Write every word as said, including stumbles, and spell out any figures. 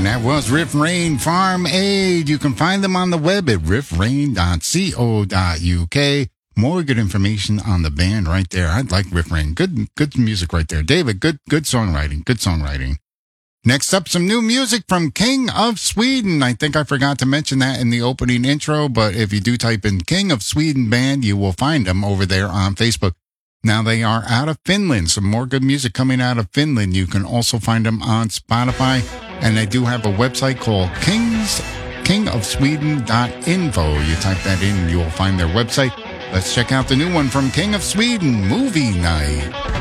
And that was Riff Rain Farm Aid. You can find them on the web at riff rain dot co dot u k. More good information on the band right there. I like Riff Rain. Good, good music right there. David, good, good songwriting. Good songwriting. Next up, some new music from King of Sweden. I think I forgot to mention that in the opening intro, but if you do type in King of Sweden Band, you will find them over there on Facebook. Now they are out of Finland. Some more good music coming out of Finland. You can also find them on Spotify, and they do have a website called Kings, king of sweden dot info. You type that in, you will find their website. Let's check out the new one from King of Sweden, Movie Night.